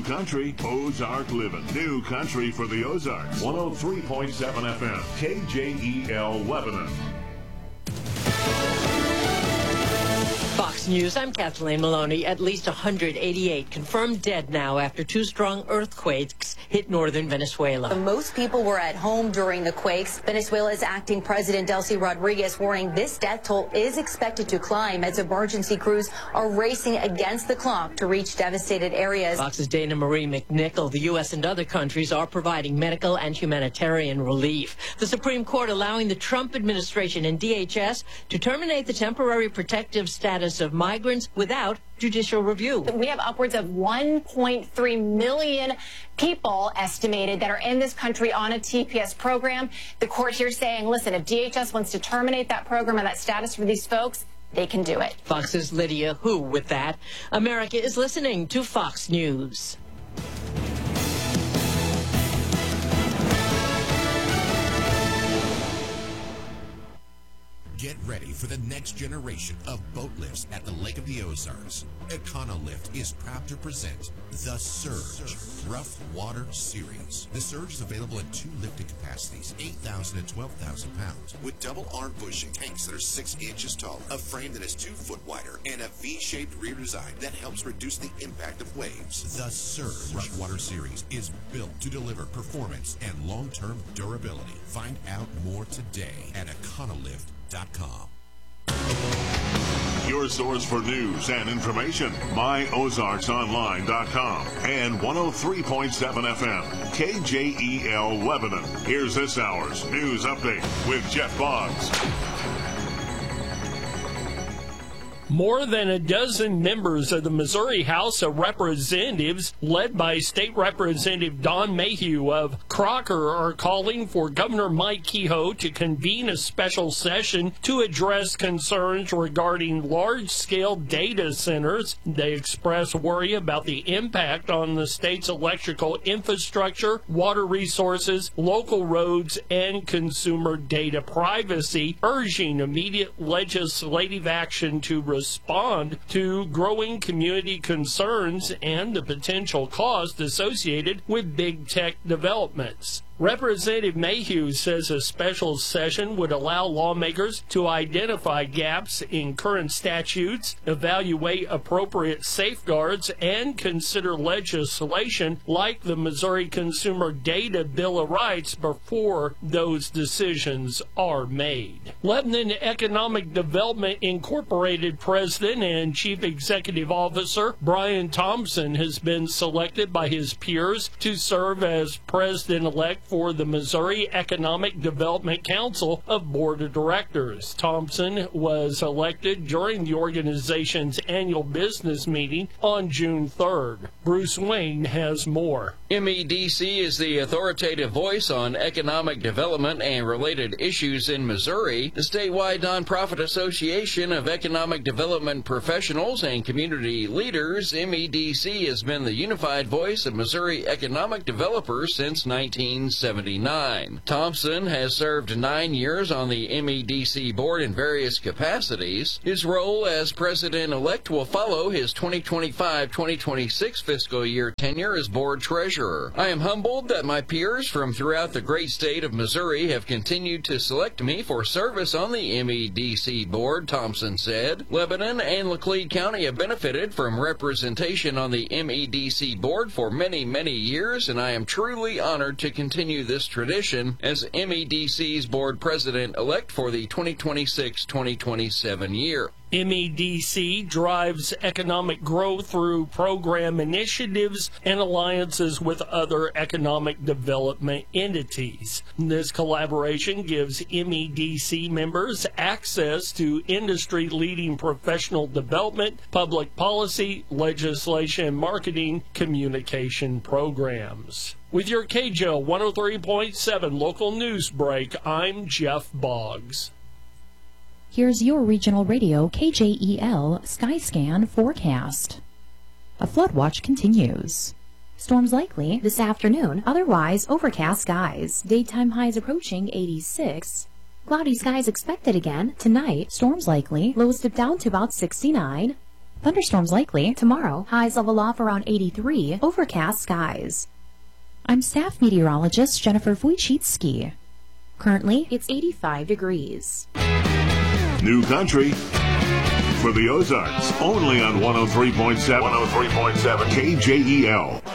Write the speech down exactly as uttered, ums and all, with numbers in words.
country, Ozark living. New country for the Ozarks. one oh three point seven F M, K J E L Lebanon. Fox News, I'm Kathleen Maloney. At least one hundred eighty-eight confirmed dead now after two strong earthquakes hit northern Venezuela. Most people were at home during the quakes. Venezuela's acting president, Delcy Rodriguez, warning this death toll is expected to climb as emergency crews are racing against the clock to reach devastated areas. Fox's Dana Marie McNichol. The U S and other countries are providing medical and humanitarian relief. The Supreme Court allowing the Trump administration and D H S to terminate the temporary protective status of migrants without judicial review. We have upwards of one point three million people estimated that are in this country on a T P S program. The court here saying, listen, if D H S wants to terminate that program and that status for these folks, they can do it. Fox's Lydia Hu with that. America is listening to Fox News. Get ready for the next generation of boat lifts at the Lake of the Ozarks. Econolift is proud to present the Surge Rough Water Series. The Surge is available in two lifting capacities, eight thousand and twelve thousand pounds, with double arm bushing, tanks that are six inches tall, a frame that is two foot wider, and a V-shaped rear design that helps reduce the impact of waves. The Surge Rough Water Series is built to deliver performance and long-term durability. Find out more today at econolift dot com. Your source for news and information, my ozarks online dot com and one oh three point seven F M, K J E L Lebanon. Here's this hour's news update with Jeff Boggs. More than a dozen members of the Missouri House of Representatives, led by State Representative Don Mayhew of Crocker, are calling for Governor Mike Kehoe to convene a special session to address concerns regarding large-scale data centers. They express worry about the impact on the state's electrical infrastructure, water resources, local roads, and consumer data privacy, urging immediate legislative action to respond to growing community concerns and the potential cost associated with big tech developments. Representative Mayhew says a special session would allow lawmakers to identify gaps in current statutes, evaluate appropriate safeguards, and consider legislation like the Missouri Consumer Data Bill of Rights before those decisions are made. Lebanon Economic Development Incorporated President and Chief Executive Officer Brian Thompson has been selected by his peers to serve as President-elect for the Missouri Economic Development Council of Board of Directors. Thompson was elected during the organization's annual business meeting on June third. Bruce Wayne has more. M E D C is the authoritative voice on economic development and related issues in Missouri. The statewide nonprofit association of economic development professionals and community leaders, M E D C has been the unified voice of Missouri economic developers since nineteen seventy-nine. Thompson has served nine years on the M E D C board in various capacities. His role as president-elect will follow his twenty twenty-five twenty twenty-six fiscal year tenure as board treasurer. I am humbled that my peers from throughout the great state of Missouri have continued to select me for service on the M E D C board, Thompson said. Lebanon and Laclede County have benefited from representation on the M E D C board for many, many years, and I am truly honored to continue this tradition as M E D C's board president-elect for the twenty twenty-six twenty twenty-seven year. M E D C drives economic growth through program initiatives and alliances with other economic development entities. This collaboration gives M E D C members access to industry-leading professional development, public policy, legislation, and marketing communication programs. With your K J O one oh three point seven local news break, I'm Jeff Boggs. Here's your regional radio K J E L Skyscan forecast. A flood watch continues. Storms likely this afternoon, otherwise overcast skies. Daytime highs approaching eighty-six. Cloudy skies expected again tonight. Storms likely. Lows dip down to about sixty-nine. Thunderstorms likely. Tomorrow, highs level off around eighty-three, overcast skies. I'm staff meteorologist Jennifer Wojcicki. Currently, it's eighty-five degrees. New country for the Ozarks, only on one oh three point seven. one oh three point seven K J E L.